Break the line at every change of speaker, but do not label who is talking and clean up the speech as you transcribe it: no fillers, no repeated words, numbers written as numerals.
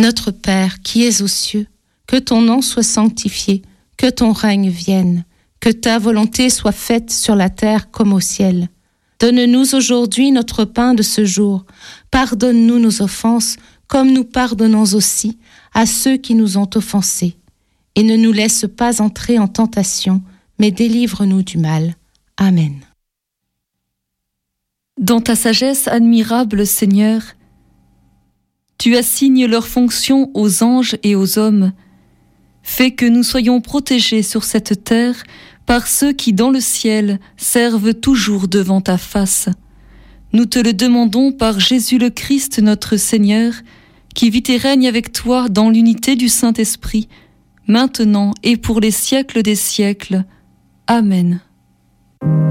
Notre Père qui es aux cieux, que ton nom soit sanctifié, que ton règne vienne, que ta volonté soit faite sur la terre comme au ciel. Donne-nous aujourd'hui notre pain de ce jour. Pardonne-nous nos offenses, comme nous pardonnons aussi à ceux qui nous ont offensés. Et ne nous laisse pas entrer en tentation, mais délivre-nous du mal. Amen.
Dans ta sagesse admirable, Seigneur, tu assignes leurs fonctions aux anges et aux hommes. Fais que nous soyons protégés sur cette terre par ceux qui, dans le ciel, servent toujours devant ta face. Nous te le demandons par Jésus le Christ, notre Seigneur, qui vit et règne avec toi dans l'unité du Saint-Esprit, maintenant et pour les siècles des siècles. Amen.